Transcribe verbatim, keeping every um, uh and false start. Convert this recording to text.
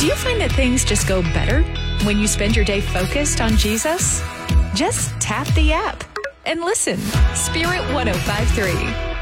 Do you find that things just go better when you spend your day focused on Jesus? Just tap the app and listen. Spirit one oh five point three.